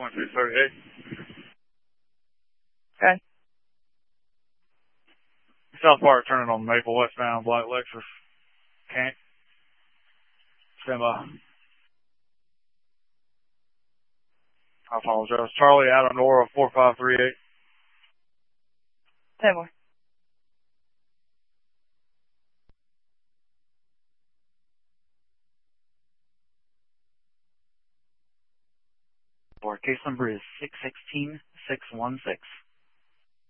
2638. Okay. South Park turning on Maple, westbound, Black Lexus. Can't. Stand by. I apologize. Charlie, Adam, Nora, 4538. 10 more. Case number is 616616.